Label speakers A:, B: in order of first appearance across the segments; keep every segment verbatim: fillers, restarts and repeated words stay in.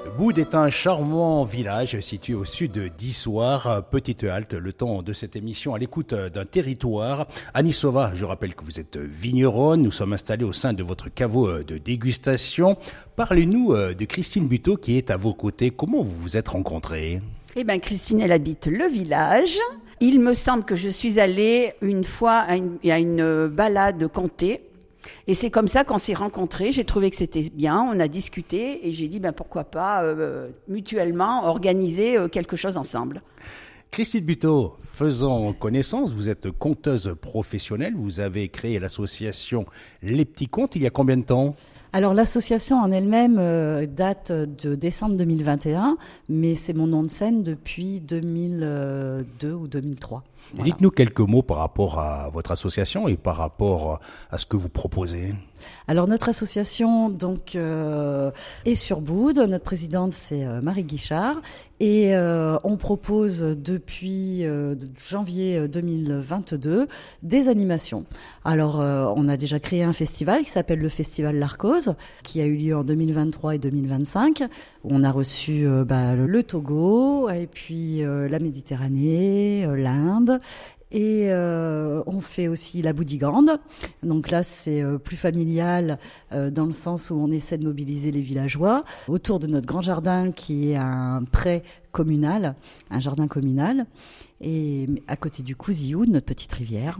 A: Boude est un charmant village situé au sud d'Issoire. Petite halte, le temps de cette émission à l'écoute d'un territoire. Annie Sauva, je rappelle que vous êtes vigneronne. Nous sommes installés au sein de votre caveau de dégustation. Parlez-nous de Christine Buteau qui est à vos côtés. Comment vous vous êtes rencontrés ?
B: Eh bien, Christine, elle habite le village. Il me semble que je suis allée une fois à une, à une balade comté. Et c'est comme ça qu'on s'est rencontrés. J'ai trouvé que c'était bien, on a discuté et j'ai dit ben pourquoi pas euh, mutuellement organiser euh, quelque chose ensemble.
A: Christine Buteau, faisons connaissance. Vous êtes conteuse professionnelle. Vous avez créé l'association Les Petits Contes il y a combien de temps ?
C: Alors l'association en elle-même euh, date de décembre deux mille vingt et un, mais c'est mon nom de scène depuis deux mille deux ou deux mille trois. Voilà.
A: Dites-nous quelques mots par rapport à votre association et par rapport à ce que vous proposez.
C: Alors notre association donc euh, est sur Boude. Notre présidente c'est euh, Marie Guichard et euh, on propose depuis euh, janvier deux mille vingt-deux des animations. Alors euh, on a déjà créé un festival qui s'appelle le Festival L'Arcose qui a eu lieu en deux mille vingt-trois et deux mille vingt-cinq. On a reçu euh, bah, le Togo et puis euh, la Méditerranée, euh, l'Inde. Et euh, on fait aussi la Boudigande. Donc là, c'est euh, plus familial euh, dans le sens où on essaie de mobiliser les villageois autour de notre grand jardin qui est un pré communal, un jardin communal, et à côté du Couzillou, notre petite rivière.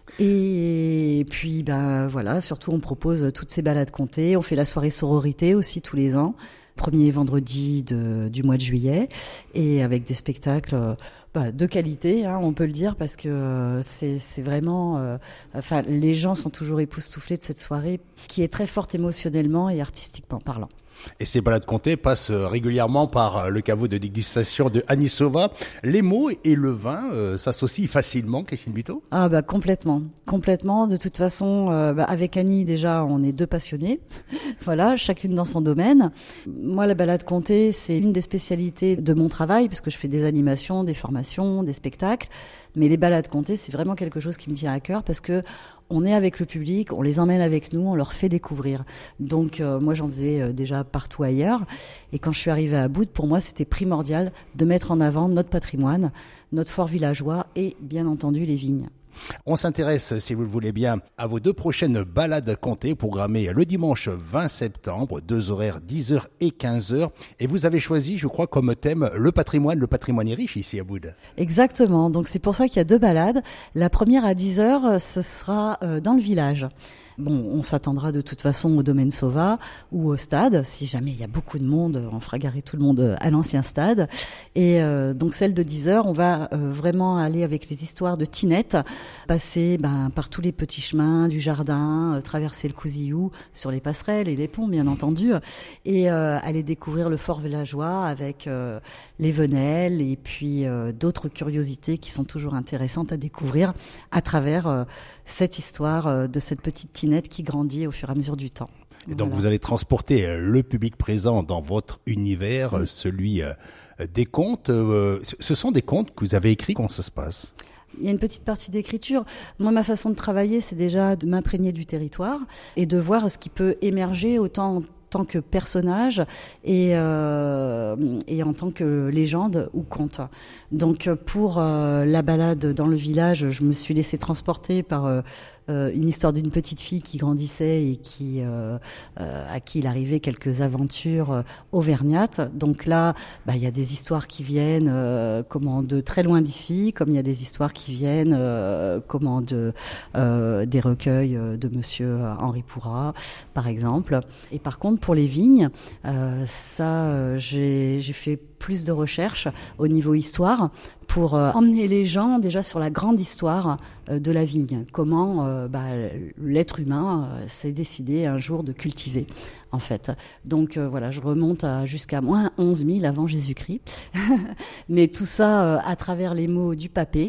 C: Et puis, ben voilà, surtout on propose toutes ces balades comtées. On fait la soirée sororité aussi tous les ans, premier vendredi de, du mois de juillet, et avec des spectacles euh, bah, de qualité, hein, on peut le dire, parce que euh, c'est, c'est vraiment... Euh, enfin, les gens sont toujours époustouflés de cette soirée qui est très forte émotionnellement et artistiquement parlant.
A: Et ces balades comtées passent régulièrement par le caveau de dégustation de Annie Sauva. Les mots et le vin euh, s'associent facilement, Christine Buteau ?
C: Ah bah complètement, complètement. De toute façon, euh, bah, avec Annie déjà, on est deux passionnés. Voilà, chacune dans son domaine. Moi, la balade comtée, c'est une des spécialités de mon travail, puisque je fais des animations, des formations, des spectacles. Mais les balades comtées, c'est vraiment quelque chose qui me tient à cœur parce que on est avec le public, on les emmène avec nous, on leur fait découvrir. Donc euh, moi, j'en faisais euh, déjà partout ailleurs. Et quand je suis arrivée à Boude, pour moi, c'était primordial de mettre en avant notre patrimoine, notre fort villageois et bien entendu les vignes.
A: On s'intéresse, si vous le voulez bien, à vos deux prochaines balades comtées programmées le dimanche vingt septembre, deux horaires dix heures et quinze heures. Et vous avez choisi, je crois, comme thème le patrimoine. Le patrimoine est riche ici à Boude.
C: Exactement. Donc c'est pour ça qu'il y a deux balades. La première à dix heures, ce sera dans le village. Bon, on s'attendra de toute façon au domaine Sauva ou au stade. Si jamais il y a beaucoup de monde, on fera garer tout le monde à l'ancien stade. Et euh, donc celle de dix heures, on va euh, vraiment aller avec les histoires de Tinette, passer ben, par tous les petits chemins du jardin, euh, traverser le Couzillou sur les passerelles et les ponts, bien entendu, et euh, aller découvrir le fort villageois avec euh, les venelles et puis euh, d'autres curiosités qui sont toujours intéressantes à découvrir à travers euh, cette histoire euh, de cette petite Tinette qui grandit au fur et à mesure du temps.
A: Et donc
C: voilà.
A: Vous allez transporter le public présent dans votre univers,
C: oui.
A: celui euh, des contes. Euh, ce sont des contes que vous avez écrits, comment ça se passe ?
C: Il y a une petite partie d'écriture. Moi, ma façon de travailler, c'est déjà de m'imprégner du territoire et de voir ce qui peut émerger autant en tant que personnage et, euh, et en tant que légende ou conte. Donc pour euh, la balade dans le village, je me suis laissée transporter par euh, euh, une histoire d'une petite fille qui grandissait et qui euh, euh, à qui il arrivait quelques aventures euh, auvergnates. Donc là, bah, il y a des histoires qui viennent euh, comment de très loin d'ici, comme il y a des histoires qui viennent euh, comment de euh, des recueils de Monsieur Henri Pourrat, par exemple. Et par contre, pour les vignes, euh, ça, euh, j'ai, j'ai fait plus de recherches au niveau histoire pour euh, emmener les gens déjà sur la grande histoire euh, de la vigne. Comment euh, bah, l'être humain euh, s'est décidé un jour de cultiver, en fait. Donc euh, voilà, je remonte à jusqu'à moins onze mille avant Jésus-Christ. Mais tout ça euh, à travers les mots du papé,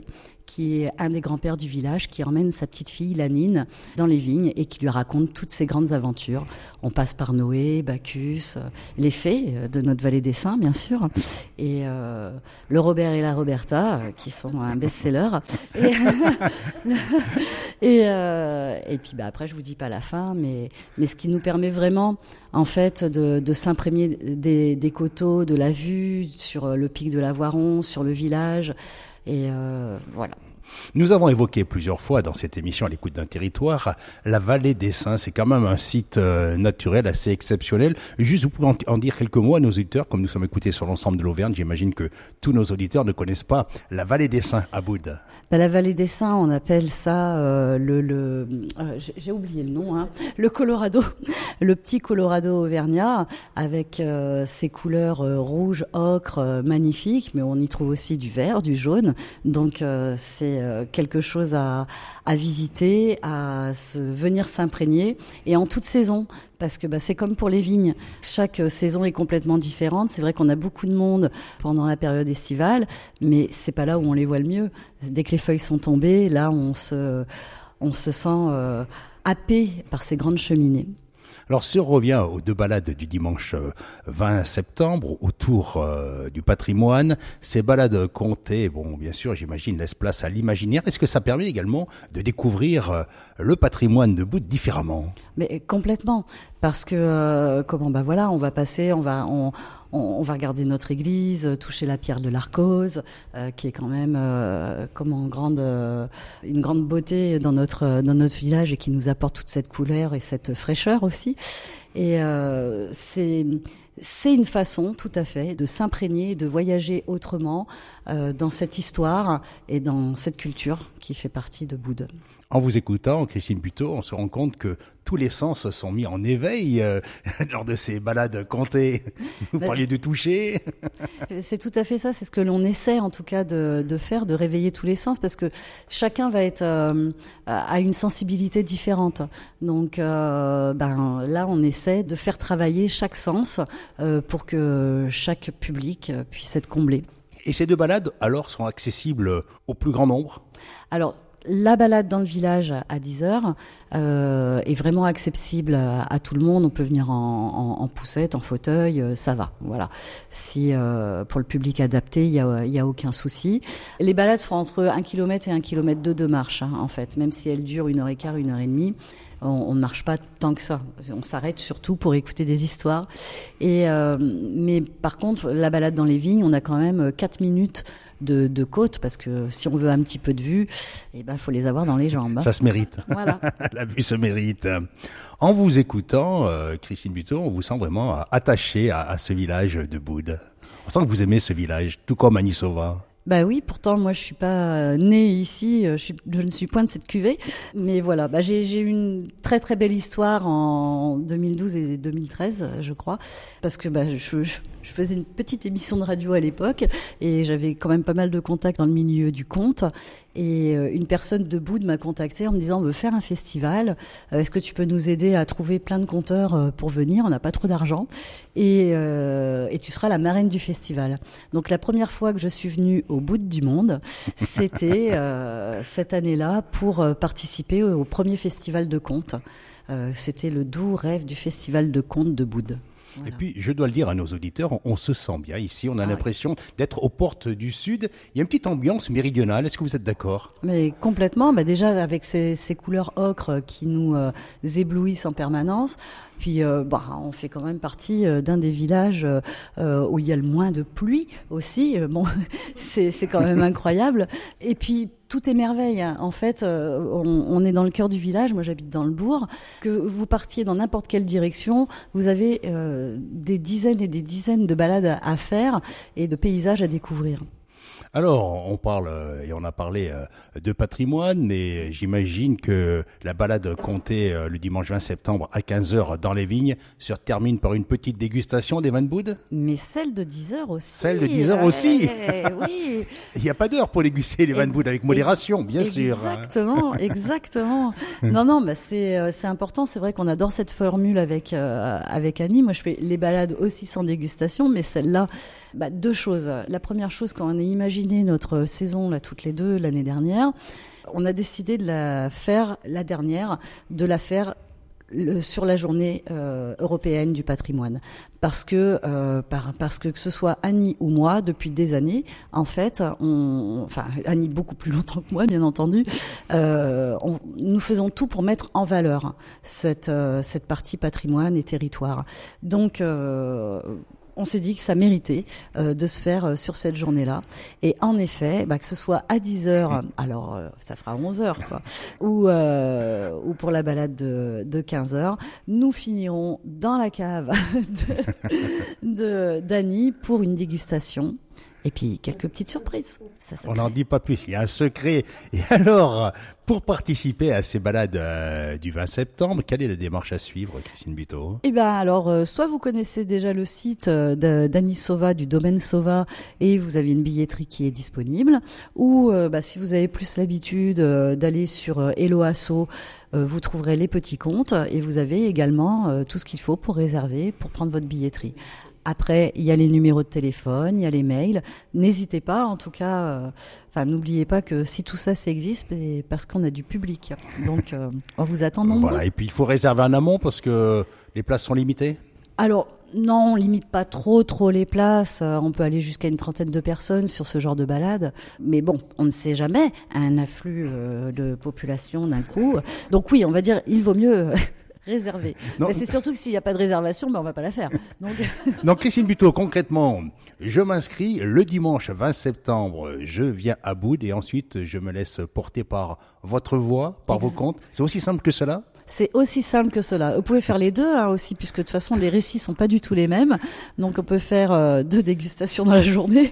C: qui est un des grands-pères du village, qui emmène sa petite fille, Lanine, dans les vignes et qui lui raconte toutes ses grandes aventures. On passe par Noé, Bacchus, les fées de notre vallée des Saints, bien sûr, et euh, le Robert et la Roberta, qui sont un best-seller. Et, et, euh, et puis bah, après, je vous dis pas la fin, mais, mais ce qui nous permet vraiment, en fait, de, de s'imprégner des, des coteaux, de la vue sur le pic de la Voiron, sur le village, et euh, voilà.
A: Nous avons évoqué plusieurs fois dans cette émission à l'écoute d'un territoire la vallée des Saints. C'est quand même un site euh, naturel assez exceptionnel. Juste, vous pouvez en, en dire quelques mots à nos auditeurs, comme nous sommes écoutés sur l'ensemble de l'Auvergne. J'imagine que tous nos auditeurs ne connaissent pas la vallée des Saints à Boudes.
C: Ben, la vallée des Saints, on appelle ça euh, le, le euh, j'ai, j'ai oublié le nom, hein, le Colorado, le petit Colorado auvergnat, avec euh, ses couleurs euh, rouge, ocre, euh, magnifiques, mais on y trouve aussi du vert, du jaune. Donc euh, c'est euh, quelque chose à, à visiter, à se, venir s'imprégner, et en toute saison. Parce que bah, c'est comme pour les vignes, chaque saison est complètement différente. C'est vrai qu'on a beaucoup de monde pendant la période estivale, mais c'est pas là où on les voit le mieux. Dès que les feuilles sont tombées, là on se, on se sent euh, happé par ces grandes cheminées.
A: Alors, si on revient aux deux balades du dimanche vingt septembre, autour euh, du patrimoine, ces balades comptées, bon, bien sûr, j'imagine, laissent place à l'imaginaire. Est-ce que ça permet également de découvrir euh, le patrimoine de Boudes différemment ?
C: Mais complètement, parce que euh, comment bah voilà, on va passer, on va on, on, on va regarder notre église, toucher la pierre de l'Arcose, euh, qui est quand même euh, comment grande euh, une grande beauté dans notre dans notre village et qui nous apporte toute cette couleur et cette fraîcheur aussi. Et euh, c'est c'est une façon, tout à fait, de s'imprégner, de voyager autrement euh, dans cette histoire et dans cette culture qui fait partie de Boudes.
A: En vous écoutant, Christine Buteau, on se rend compte que tous les sens sont mis en éveil euh, lors de ces balades comptées. Vous
C: bah,
A: parliez de toucher.
C: C'est tout à fait ça, c'est ce que l'on essaie en tout cas de, de faire, de réveiller tous les sens, parce que chacun va être euh, à une sensibilité différente. Donc euh, ben, là, on essaie de faire travailler chaque sens euh, pour que chaque public puisse être comblé.
A: Et ces deux balades, alors, sont accessibles au plus grand nombre ?
C: Alors, la balade dans le village à dix heures euh, est vraiment accessible à, à tout le monde. On peut venir en, en, en poussette, en fauteuil, euh, ça va. Voilà. Si euh, pour le public adapté, il y a, y a aucun souci. Les balades font entre un kilomètre et un kilomètre deux de marche, hein, en fait. Même si elles durent une heure et quart, une heure et demie, on ne marche pas tant que ça. On s'arrête surtout pour écouter des histoires. Et euh, mais par contre, la balade dans les vignes, on a quand même quatre minutes de, de côte, parce que si on veut un petit peu de vue, eh ben, faut les avoir dans les jambes.
A: Ça se mérite.
C: Voilà.
A: La vue se mérite. En vous écoutant, euh, Christine Buteau, on vous sent vraiment attachée à, à ce village de Boudes. On sent que vous aimez ce village, tout comme Anisova.
C: Bah oui, pourtant moi je suis pas née ici, je, suis, je ne suis point de cette cuvée, mais voilà, bah j'ai, j'ai eu une très très belle histoire en deux mille douze et deux mille treize, je crois, parce que bah je, je, je faisais une petite émission de radio à l'époque et j'avais quand même pas mal de contacts dans le milieu du conte. Et une personne de Boudes m'a contactée en me disant on veut faire un festival, est-ce que tu peux nous aider à trouver plein de conteurs pour venir, on n'a pas trop d'argent et, euh, et tu seras la marraine du festival. Donc la première fois que je suis venue au bout du monde, c'était euh, cette année-là pour participer au premier festival de contes. Euh, c'était le doux rêve du festival de contes de Boudes. Voilà.
A: Et puis, je dois le dire à nos auditeurs, on, on se sent bien ici. On a ah l'impression oui. d'être aux portes du Sud. Il y a une petite ambiance méridionale. Est-ce que vous êtes d'accord ?
C: Mais complètement. Bah déjà, avec ces, ces couleurs ocre qui nous euh, éblouissent en permanence. Puis, euh, bah, on fait quand même partie euh, d'un des villages euh, où il y a le moins de pluie aussi. Euh, bon, c'est, c'est quand même incroyable. Et puis, tout est merveille. En fait, euh, on, on est dans le cœur du village. Moi, j'habite dans le bourg. Que vous partiez dans n'importe quelle direction, vous avez euh, des dizaines et des dizaines de balades à faire et de paysages à découvrir.
A: Alors, on parle, et on a parlé de patrimoine, mais j'imagine que la balade comptée le dimanche vingt septembre à quinze heures dans les vignes se termine par une petite dégustation des vins de Boudes.
C: Mais celle de dix heures aussi.
A: Celle de dix heures aussi.
C: Ouais, oui.
A: Il n'y a pas d'heure pour déguster les vins de Boudes, avec modération, bien sûr.
C: Exactement, exactement. non, non, bah c'est, c'est important. C'est vrai qu'on adore cette formule avec, euh, avec Annie. Moi, je fais les balades aussi sans dégustation, mais celle-là, bah, deux choses. La première chose, quand on est imaginé notre saison là toutes les deux l'année dernière. On a décidé de la faire la dernière, de la faire Le, sur la journée euh, européenne du patrimoine, parce que euh, par, parce que que ce soit Annie ou moi, depuis des années, en fait, on, enfin Annie beaucoup plus longtemps que moi, bien entendu, euh, on, nous faisons tout pour mettre en valeur cette euh, cette partie patrimoine et territoire. Donc euh, on s'est dit que ça méritait euh, de se faire euh, sur cette journée-là. Et en effet, bah, que ce soit à dix heures, alors euh, ça fera onze heures, quoi, ou, euh, ou pour la balade de, de quinze heures, nous finirons dans la cave de, de, d'Annie pour une dégustation. Et puis, quelques petites surprises. Ça, ça
A: On n'en dit pas plus, il y a un secret. Et alors, pour participer à ces balades euh, du vingt septembre, quelle est la démarche à suivre, Christine Buteau ?
C: Eh ben alors, euh, soit vous connaissez déjà le site euh, d'Annie Sauva, du domaine Sauva, et vous avez une billetterie qui est disponible, ou euh, bah, si vous avez plus l'habitude euh, d'aller sur euh, Hello Asso, euh, vous trouverez les petits comptes, et vous avez également euh, tout ce qu'il faut pour réserver, pour prendre votre billetterie. Après, il y a les numéros de téléphone, il y a les mails. N'hésitez pas, en tout cas, euh, enfin, n'oubliez pas que si tout ça, ça existe, c'est parce qu'on a du public. Donc, euh, on vous attend nombreux.
A: Voilà, et puis il faut réserver en amont parce que les places sont limitées ?
C: Alors, non, on limite pas trop, trop les places. Euh, on peut aller jusqu'à une trentaine de personnes sur ce genre de balade. Mais bon, on ne sait jamais, un afflux euh, de population d'un coup. Donc oui, on va dire, il vaut mieux... réservé. Mais c'est surtout que s'il n'y a pas de réservation, ben on va pas la faire. Donc,
A: Donc Christine Buteau, concrètement, je m'inscris le dimanche vingt septembre, je viens à Boud et ensuite je me laisse porter par votre voix, par Ex- vos comptes. C'est aussi simple que cela ?
C: C'est aussi simple que cela. Vous pouvez faire les deux hein, aussi, puisque de toute façon les récits sont pas du tout les mêmes. Donc on peut faire euh, deux dégustations dans la journée,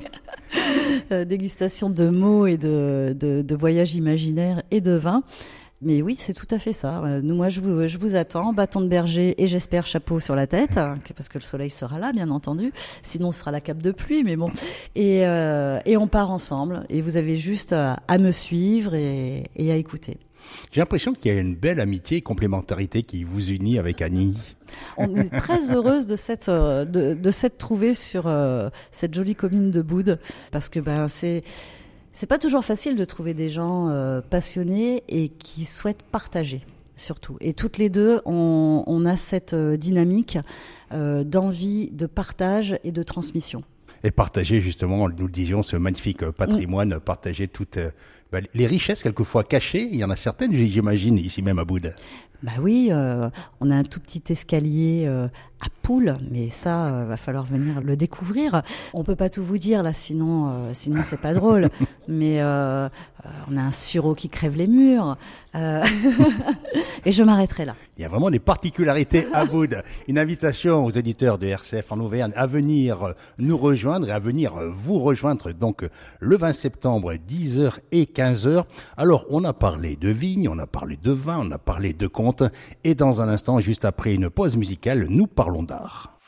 C: euh, dégustation de mots et de, de, de voyages imaginaires et de vin. Mais oui, c'est tout à fait ça. Nous, moi, je vous, je vous attends, bâton de berger et j'espère chapeau sur la tête, parce que le soleil sera là, bien entendu. Sinon, ce sera la cape de pluie, mais bon. Et, euh, et on part ensemble. Et vous avez juste à, à me suivre et, et à écouter.
A: J'ai l'impression qu'il y a une belle amitié et complémentarité qui vous unit avec Annie.
C: On est très heureuse de cette de, de s'être trouvée sur euh, cette jolie commune de Boud, parce que ben c'est C'est pas toujours facile de trouver des gens euh, passionnés et qui souhaitent partager, surtout. Et toutes les deux, on, on a cette euh, dynamique euh, d'envie de partage et de transmission.
A: Et partager justement, nous le disions, ce magnifique patrimoine, mmh. partager toutes euh, bah, les richesses quelquefois cachées. Il y en a certaines, j'imagine, ici même à Boud.
C: Bah oui, euh, on a un tout petit escalier euh, à poules, mais ça, euh, va falloir venir le découvrir. On peut pas tout vous dire là, sinon, euh, sinon c'est pas drôle. Mais euh, euh, on a un sureau qui crève les murs, euh, et je m'arrêterai là.
A: Il y a vraiment des particularités à Boud. Une invitation aux auditeurs de R C F en Auvergne à venir nous rejoindre et à venir vous rejoindre donc le vingt septembre, dix heures et quinze heures. Alors, on a parlé de vignes, on a parlé de vin, on a parlé de contes. Et dans un instant, juste après une pause musicale, nous parlons d'art.